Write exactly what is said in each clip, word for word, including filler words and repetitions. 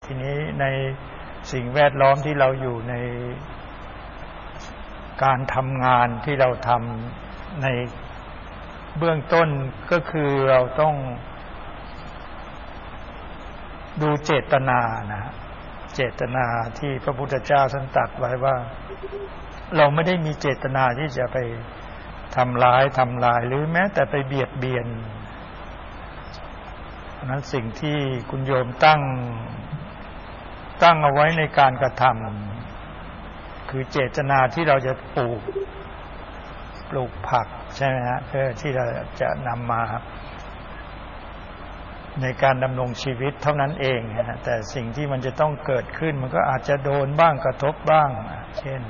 ทีนี้ในสิ่งแวดล้อมที่เราอยู่ในการทำงานที่เราทำในเบื้องต้นก็คือเราต้องดูเจตนานะเจตนาที่พระพุทธเจ้าท่านตรัสไว้ว่าเราไม่ได้มีเจตนาที่จะไปทำร้ายทำลายหรือแม้แต่ไปเบียดเบียนนั้นสิ่งที่คุณโยมตั้งตั้งเอาไว้ในการกระทำคือเจตนาที่เราจะปลูกปลูกผักใช่ไหมฮะเพื่อที่เราจะนำมาในการดำรงชีวิตเท่านั้นเองนะแต่สิ่งที่มันจะต้องเกิดขึ้นมันก็อาจจะโดนบ้างกระทบบ้างเช่น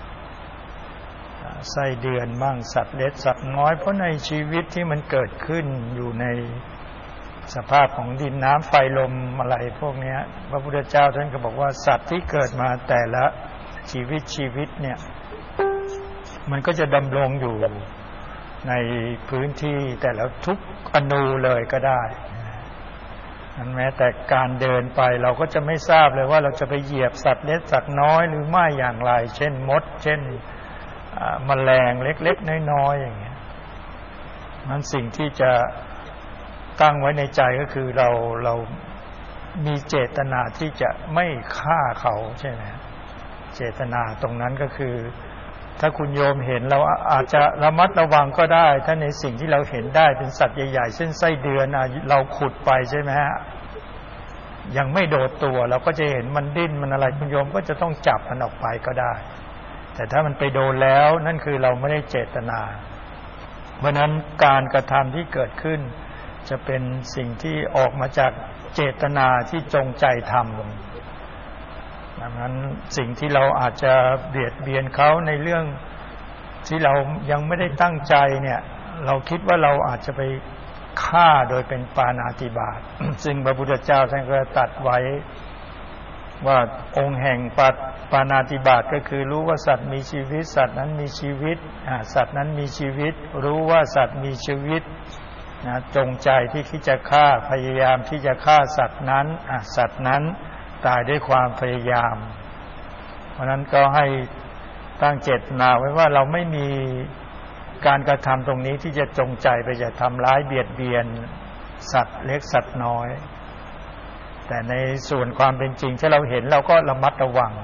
ไส้เดือนบ้างสัตว์เล็กสัตว์น้อยเพราะในชีวิตที่มันเกิดขึ้นอยู่ในสภาพของดินน้ำไฟลมอะไรพวกนี้พระพุทธเจ้าท่านก็บอกว่าสัตว์ที่เกิดมาแต่ละชีวิตชีวิตเนี่ยมันก็จะดำรงอยู่ในพื้นที่แต่ละทุกอนูเลยก็ได้นั้นแม้แต่การเดินไปเราก็จะไม่ทราบเลยว่าเราจะไปเหยียบสัตว์เล็กสัตว์น้อยหรือไม่อย่างไรเช่นมดเช่นแมลงเล็กๆน้อยๆอย่างเงี้ยนั้นสิ่งที่จะตั้งไว้ในใจก็คือเราเรามีเจตนาที่จะไม่ฆ่าเขาใช่ไหมเจตนาตรงนั้นก็คือถ้าคุณโยมเห็นเราอาจจะระมัดระวังก็ได้ถ้าในสิ่งที่เราเห็นได้เป็นสัตว์ใหญ่ๆเช่นไส้เดือนเราขุดไปใช่ไหมฮะยังไม่โดดตัวเราก็จะเห็นมันดิ้นมันอะไรคุณโยมก็จะต้องจับมันออกไปก็ได้แต่ถ้ามันไปโดนแล้วนั่นคือเราไม่ได้เจตนาเพราะนั้นการกระทำที่เกิดขึ้นจะเป็นสิ่งที่ออกมาจากเจตนาที่จงใจทำดังนั้นสิ่งที่เราอาจจะเบียดเบียนเขาในเรื่องที่เรายังไม่ได้ตั้งใจเนี่ยเราคิดว่าเราอาจจะไปฆ่าโดยเป็นปาณาติบาต ซึ่งพระพุทธเจ้าท่านก็ตรัสไว้ว่าองค์แห่งปาณาติบาตก็คือรู้ว่าสัตว์มีชีวิตสัตว์นั้นมีชีวิตสัตว์นั้นมีชีวิตรู้ว่าสัตว์มีชีวิตนะจงใจที่คิดจะฆ่าพยายามที่จะฆ่าสัตว์นั้นสัตว์นั้นตายด้วยความพยายามเพราะนั้นก็ให้ตั้งเจตนาไว้ว่าเราไม่มีการกระทำตรงนี้ที่จะจงใจไปจะทำร้ายเบียดเบียนสัตว์เล็กสัตว์น้อยแต่ในส่วนความเป็นจริงที่เราเห็นเราก็ระมัดระวัง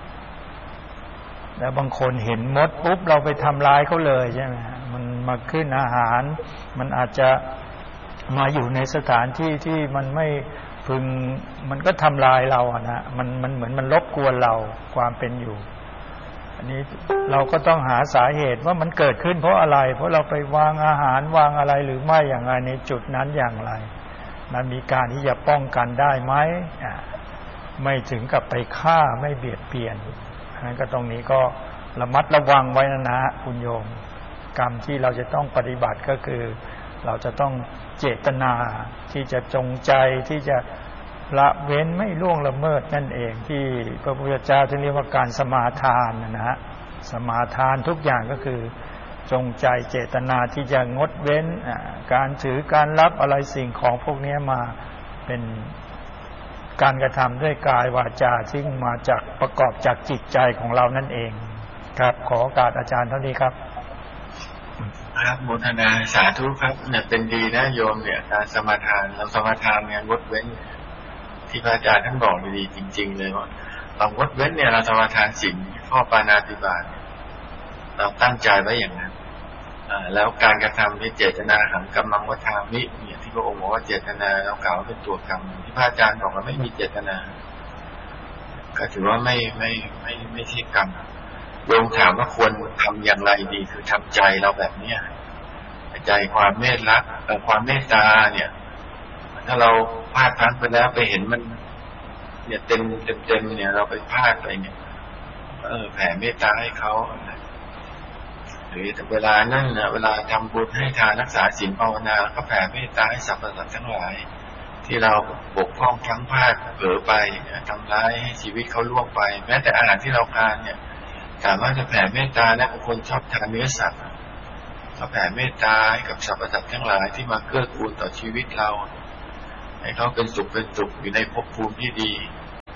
แล้วบางคนเห็นมดปุ๊บเราไปทำร้ายเขาเลยใช่ไหมมันมาขึ้นอาหารมันอาจจะมาอยู่ในสถานที่ที่มันไม่พึงมันก็ทำลายเราอะนะมันมันเหมือนมันรบกวนเราความเป็นอยู่อันนี้เราก็ต้องหาสาเหตุว่ามันเกิดขึ้นเพราะอะไรเพราะเราไปวางอาหารวางอะไรหรือไม่อย่างไรในจุดนั้นอย่างไรมันมีการที่จะป้องกันได้ไหมไม่ถึงกับไปฆ่าไม่เบียดเบียนนั้นก็ตรงนี้ก็ระมัดระวังไว้นะนะคุณโยมกรรมที่เราจะต้องปฏิบัติก็คือเราจะต้องเจตนาที่จะจงใจที่จะละเว้นไม่ล่วงละเมิดนั่นเองที่พระพุทธเจ้าท่านเรียกว่าการสมาทานนะฮะสมาทานทุกอย่างก็คือจงใจเจตนาที่จะงดเว้นการถือการรับอะไรสิ่งของพวกนี้มาเป็นการกระทำด้วยกายวาจาที่มาจากประกอบจากจิตใจของเรานั่นเองครับขอโอกาสอาจารย์เท่านี้ครับครับโมทนาสาธุครับเนี่ยเป็นดีนะโยมเนี่ยการสมาทานเราสมาทานเนี่ยงดเว้นที่พระอาจารย์ท่านบอกดีจริงๆเลยว่าเรางดเว้นเนี่ยเราสมาทานสิ่งข้อปาณาติบาตเราตั้งใจไว้อย่างนั้นแล้วการกระทำที่เจตนาหังกัมมังวัฏฐามิเนี่ยที่พระองค์บอกว่าเจตนาเรากล่าวว่าเป็นตัวกรรมที่พระอาจารย์บอกว่าไม่มีเจตนาก็ถือว่าไม่ไม่ไม่ไม่ใช่กรรมโยมถามว่าควรทำอย่างไรดีคือทำใจเราแบบเนี้ยใจความเมตตาความเมตตาเนี่ยถ้าเราพลาดพลั้งไปแล้วไปเห็นมันเนี่ยเต็มเต็มเต็มเนี่ยเราไปพลาดไปเนี่ยเออแผ่เมตตาให้เขาหรือเวลานั่นเนี่ยเวลาทำบุญให้ทานรักษาศีลภาวนาก็แผ่เมตตาให้สรรพสัตว์ทั้งหลายที่เราบกพร่องพลั้งพลาดเผลอไปทำร้ายให้ชีวิตเขาล่วงไปแม้แต่อาหารที่เราทานเนี่ยสามารถจะแผ่เมตตาและคนชอบทานเนื้อสัตว์เราแผ่เมตตาให้กับสรรพสัตว์ทั้งหลายที่มาเกื้อกูลต่อชีวิตเราให้เขาเป็นสุขเป็นสุขอยู่ในภพภูมิที่ดี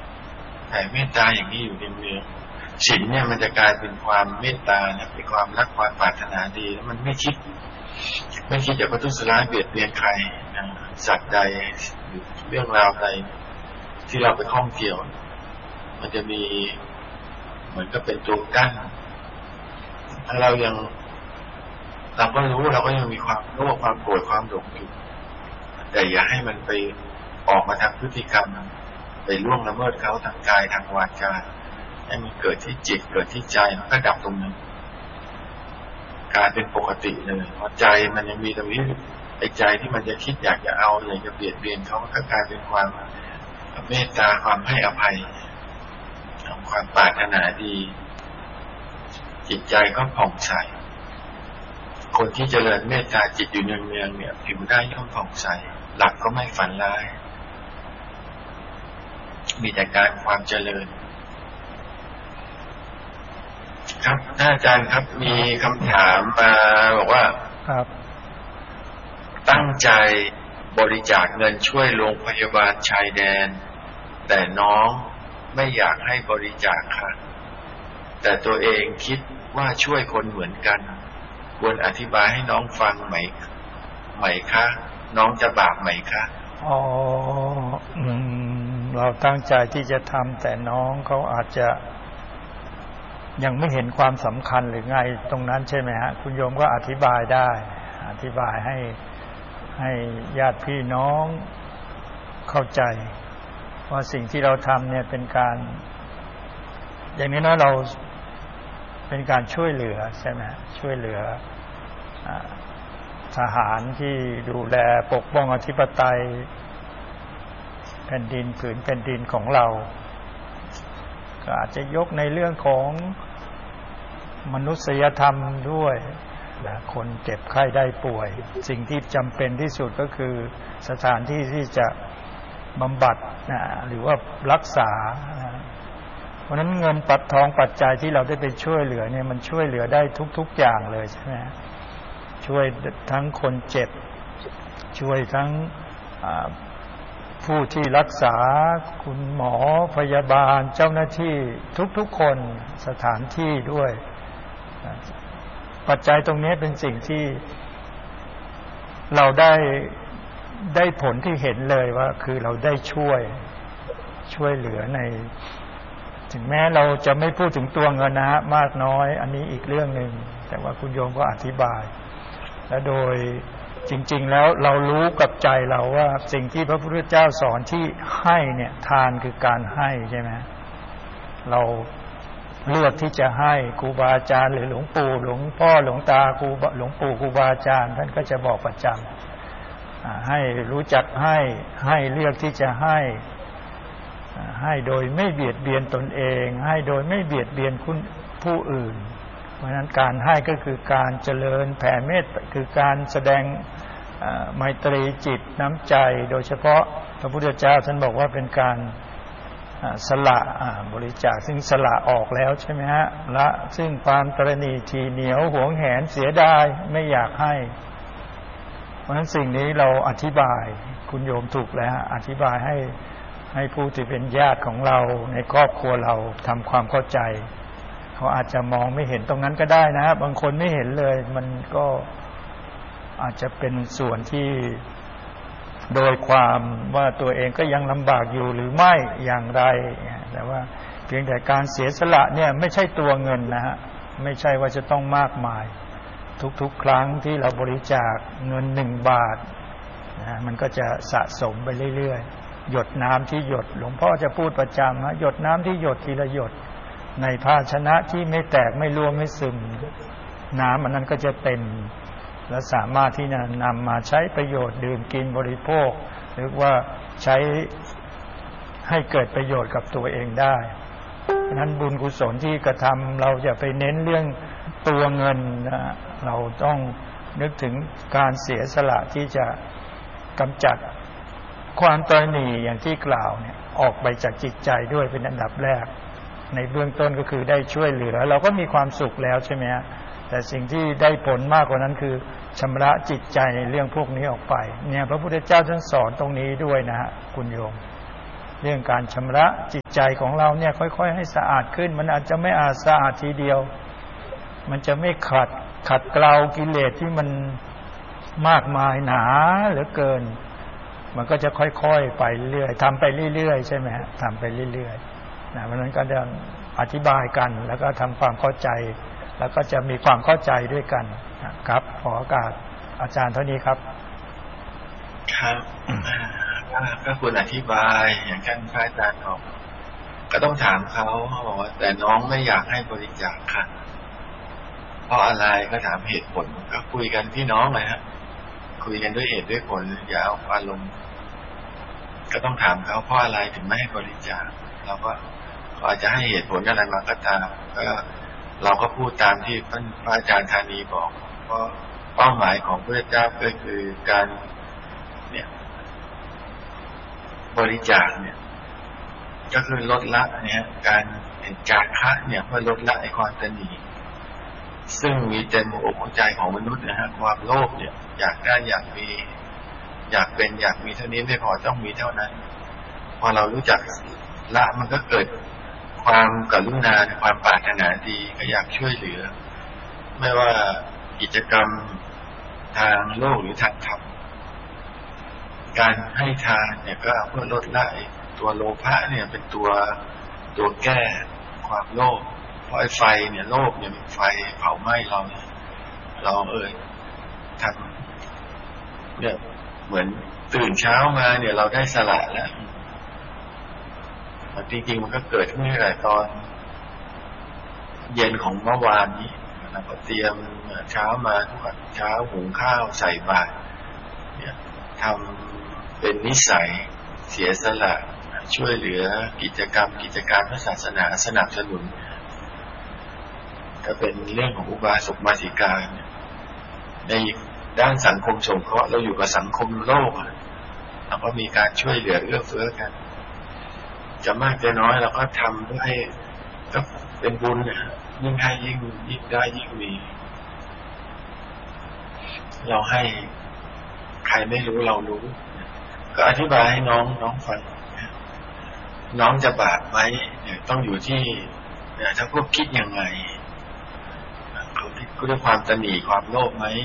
แผ่เมตตาอย่างนี้อยู่เนืองๆศีลเนี่ยมันจะกลายเป็นความเมตตาเนี่ยเป็นความรักความปรารถนาดีแล้วมันไม่คิดไม่คิดจะประทุษร้ายเบียดเบียนใครสัตว์ใดเรื่องราวใดที่เราไปข้องเกี่ยวมันจะมีเหมือนกับเป็นตัวกั้นถ้าเรายังเราก็รู้เราก็ยังมีความโลภความโกรธความหลงอยู่แต่อย่าให้มันไปออกมาทางพฤติกรรมไปล่วงละเมิดเขาทางกายทางวาจาให้มันเกิดที่จิตเกิดที่ใจมันก็ดับตรงนั้นกลายเป็นปกติเลยพอใจมันยังมีตรงนี้ไอ้ใจที่มันจะคิดอยากจะเอาอยากจะเบียดเบียนเขาก็กลายเป็นความเมตตาความให้อภัยความปรารถนาดีจิตใจก็ผ่องใสคนที่เจริญเมตตาจิตอยู่เนืองๆเนี่ยผิวได้ย่อมผ่องใสหลับก็ไม่ฝันร้ายมีแต่การความเจริญครับอาจารย์ครับมีคำถามมาบอกว่าครับตั้งใจบริจาคเงินช่วยโรงพยาบาลชายแดนแต่น้องไม่อยากให้บริจาคค่ะแต่ตัวเองคิดว่าช่วยคนเหมือนกันควรอธิบายให้น้องฟังไหมไหมคะน้องจะบาปไหมคะอ๋ออืมเราตั้งใจที่จะทำแต่น้องเขาอาจจะยังไม่เห็นความสำคัญหรือไงตรงนั้นใช่ไหมฮะคุณโยมก็อธิบายได้อธิบายให้ให้ญาติพี่น้องเข้าใจว่าสิ่งที่เราทำเนี่ยเป็นการอย่างนี้นะเราเป็นการช่วยเหลือใช่ไหมช่วยเหลือทหารที่ดูแลปกป้องอธิปไตยแผ่นดินผืนแผ่นดินของเราก็อาจจะยกในเรื่องของมนุษยธรรมด้วยนะคนเจ็บไข้ได้ป่วยสิ่งที่จำเป็นที่สุดก็คือสถานที่ที่จะบำบัดนะหรือว่ารักษานะเพราะนั้นเงินปัดทองปัจจัยที่เราได้ไปช่วยเหลือเนี่ยมันช่วยเหลือได้ทุกๆอย่างเลยใช่ไหมช่วยทั้งคนเจ็บช่วยทั้งผู้ที่รักษาคุณหมอพยาบาลเจ้าหน้าที่ทุกๆคนสถานที่ด้วยปัจจัยตรงนี้เป็นสิ่งที่เราได้ได้ผลที่เห็นเลยว่าคือเราได้ช่วยช่วยเหลือในถึงแม้เราจะไม่พูดถึงตัวเงินนะฮะมากน้อยอันนี้อีกเรื่องหนึ่งแต่ว่าคุณโยมก็อธิบายและโดยจริงๆแล้วเรารู้กับใจเราว่าสิ่งที่พระพุทธเจ้าสอนที่ให้เนี่ยทานคือการให้ใช่ไหมเราเลือกที่จะให้ครูบาอาจารย์หรือหลวงปู่หลวงพ่อหลวงตาครูหลวงปู่ครูบาอาจารย์ท่านก็จะบอกประจำให้รู้จักให้ให้เลือกที่จะให้ให้โดยไม่เบียดเบียนตนเองให้โดยไม่เบียดเบียนผู้อื่นเพราะฉะนั้นการให้ก็คือการเจริญแผ่เมตตาคือการแสดงไมตรีจิตน้ำใจโดยเฉพาะพระพุทธเจ้าท่านบอกว่าเป็นการสละบริจาคซึ่งสละออกแล้วใช่ไหมฮะละซึ่งความตระหนี่ทีเหนียวหวงแหนเสียดายไม่อยากให้เพราะฉะนั้นสิ่งนี้เราอธิบายคุณโยมถูกแล้วอธิบายให้ให้ผู้ที่เป็นญาติของเราในครอบครัวเราทำความเข้าใจเขาอาจจะมองไม่เห็นตรงนั้นก็ได้นะบางคนไม่เห็นเลยมันก็อาจจะเป็นส่วนที่โดยความว่าตัวเองก็ยังลำบากอยู่หรือไม่อย่างไรแต่ว่าเพียงแต่การเสียสละเนี่ยไม่ใช่ตัวเงินนะฮะไม่ใช่ว่าจะต้องมากมายทุกๆครั้งที่เราบริจาคเงินหนึ่งบาทนะมันก็จะสะสมไปเรื่อยๆหยดน้ำที่หยดหลวงพ่อจะพูดประจำนะหยดน้ำที่หยดทีละหยดในภาชนะที่ไม่แตกไม่รั่วไม่ซึมน้ำอันนั้นก็จะเต็มและสามารถที่จะนำมาใช้ประโยชน์ดื่มกินบริโภคหรือว่าใช้ให้เกิดประโยชน์กับตัวเองได้ฉะนั้นบุญกุศลที่กระทำเราอย่าไปเน้นเรื่องตัวเงินนะเราต้องนึกถึงการเสียสละที่จะกำจัดความตระหนี่อย่างที่กล่าวเนี่ยออกไปจากจิตใจด้วยเป็นอันดับแรกในเบื้องต้นก็คือได้ช่วยเหลือเราก็มีความสุขแล้วใช่ไหมฮะแต่สิ่งที่ได้ผลมากกว่านั้นคือชำระจิตใจในเรื่องพวกนี้ออกไปเนี่ยพระพุทธเจ้าท่านสอนตรงนี้ด้วยนะฮะคุณโยมเรื่องการชำระจิตใจของเราเนี่ยค่อยๆให้สะอาดขึ้นมันอาจจะไม่อาจสะอาดทีเดียวมันจะไม่ขัดขัดเกลากิเลสที่มันมากมายหนาเหลือเกินมันก็จะค่อยๆไปเรื่อยทำไปเรื่อยๆใช่ไหมฮะทำไปเรื่อยๆนะเพราะนั้นก็จะอธิบายกันแล้วก็ทำความเข้าใจแล้วก็จะมีความเข้าใจด้วยกันครับขอโอกาสอาจารย์เท่านี้ครับครับก็ควรอธิบายอย่างท่านพระอาจารย์บอกก็ต้องถามเขาเขาบอกว่าแต่น้องไม่อยากให้บริจาคค่ะเพราะอะไรก็ถามเหตุผลก็คุยกันพี่น้องเลยฮะคุยกันด้วยเหตุด้วยผลอย่าเอาอารมณ์ก็ต้องถามเขาเพราะอะไรถึงไม่ให้บริจาคเราก็อาจจะให้เหตุผลอะไรมาก็ตามก็เราก็พูดตามที่ท่านพระอาจารย์ธานีบอกเพราะเป้าหมายของพระเจ้าก็คือการเนี่ยบริจาคเนี่ยก็คือลดละเนี่ยการจาคะเนี่ยเพื่อลดละไอ้ความตนีซึ่งมีเต็มอกหัวใจของมนุษย์นะฮะความโลภเนี่ยอยากได้อยากมีอยากเป็นอยากมีเท่านี้ไม่พอต้องมีเท่านั้นพอเรารู้จักละมันก็เกิดความกรุณาความปรารถนาดีก็อยากช่วยเหลือไม่ว่ากิจกรรมทางโลกหรือทางธรรมการให้ทานเนี่ยก็เพื่อลดละตัวโลภะเนี่ยเป็นตัวตัวแก้ความโลภเพราะไอ้ไฟเนี่ยโลภเนี่ยเป็นไฟเผาไหม้เราเนี่ยเราเอ่ยทำเนี่ยเหมือนตื่นเช้ามาเนี่ยเราได้สละแล้วจริงๆมันก็เกิดขึ้นตั้งแต่ตอนเย็นของเมื่อวานนี้เราก็เตรียมเช้ามาทุกวันเช้าหุงข้าวใส่บาตรเนี่ยทำเป็นนิสัยเสียสละช่วยเหลือกิจกรรมกิจการพระศาสนาสนับสนุนก็เป็นเรื่องของอุบาสกมาสิกาในด้านสังคมสงเคราะห์เราอยู่กับสังคมโลกเราก็มีการช่วยเหลือเอื้อเฟื้อกันจะมากจะน้อยเราก็ทำเพื่อให้ก็เป็นบุญนะยิ่งให้ยิ่งยิ่งได้ยิ่งมีเราให้ใครไม่รู้เรารู้ก็อธิบายให้น้องน้องฟังน้องจะบาปไหมเนี่ยต้องอยู่ที่เนี่ยถ้าพวกคิดยังไงเขาคิดด้วยความตนีความโลภไหม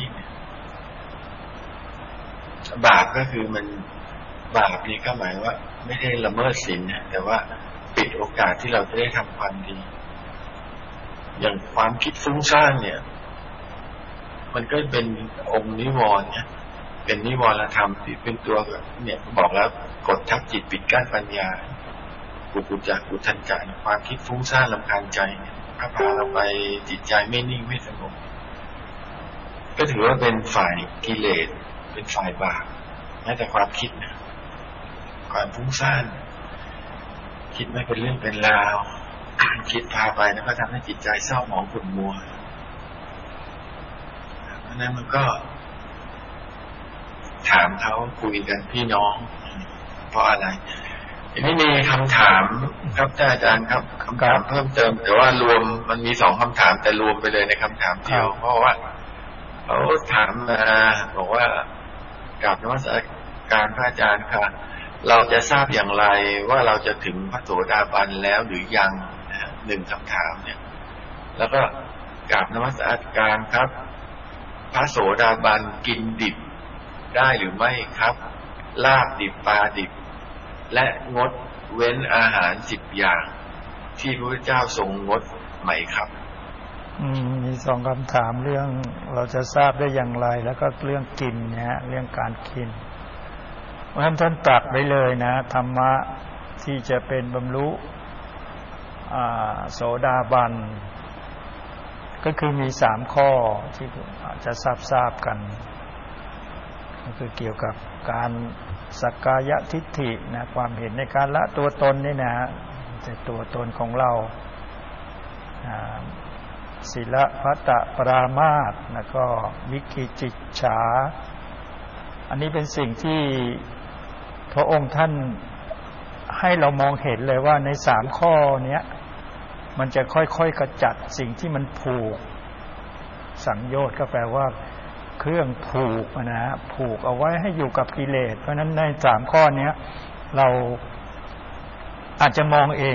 บาปก็คือมันบาปนี่ก็หมายว่าไม่ได้ละเมิดศีลนะแต่ว่าปิดโอกาสที่เราจะได้ทำความดีอย่างความคิดฟุ้งซ่านเนี่ยมันก็เป็นองค์นิวรณ์เนี่ยเป็นนิวรธรรมที่เป็นตัวเนี่ยบอกแล้วกดทับจิตปิดกั้นปัญญากุกุจักกุทันจารความคิดฟุ้งซ่านรำคาญใจถ้าพาเราไปจิตใจไม่นิ่งไม่สงบก็ถือว่าเป็นฝ่ายกิเลสเป็นฝ่ายบาปแม้แต่ความคิดนะความฟุ้งซ่านคิดไม่เป็นเรื่องเป็นราวคิดพาไปแล้วก็ทำให้จิตใจเศร้าหมองขุ่นมัวเพราะนั้นมันก็ถามเขาคุยกันพี่น้องเพราะอะไรทีนี้มีคำถามครับอาจารย์ครับคำถามเพิ่มเติมแต่ว่ารวมมันมีสองคำถามแต่รวมไปเลยในคำถามเดียวเพราะว่าเขาถามมาบอกว่ากราบนมัสการพระอาจารย์ค่ะเราจะทราบอย่างไรว่าเราจะถึงพระโสดาบันแล้วหรือยังหนึ่งคำถามเนี่ยแล้วก็กราบนมัสการครับพระโสดาบันกินดิบได้หรือไม่ครับลาบดิบปลาดิบและงดเว้นอาหารสิบอย่างที่พระพุทธเจ้าทรงงดไหมครับอืมมีสองคำถามเรื่องเราจะทราบได้อย่างไรแล้วก็เรื่องกินนะฮะเรื่องการกินเพราะฉะนั้นท่านตรัสไว้เลยนะธรรมะที่จะเป็นบรรลุโสดาบันก็คือมีสามข้อที่อาจจะทราบทราบกันก็คือเกี่ยวกับการสักกายทิฏฐินะความเห็นในการละตัวตนนี่นะแต่ตัวตนของเราศีลพัตตปรามาสแล้วก็วิกิจิจฉาอันนี้เป็นสิ่งที่พระองค์ท่านให้เรามองเห็นเลยว่าในสามข้อนี้มันจะค่อยๆกระจัดสิ่งที่มันผูกสังโยชน์ก็แปลว่าเครื่องผูกนะฮะผูกเอาไว้ให้อยู่กับกิเลสเพราะฉะนั้นในสามข้อนี้เราอาจจะมองเอง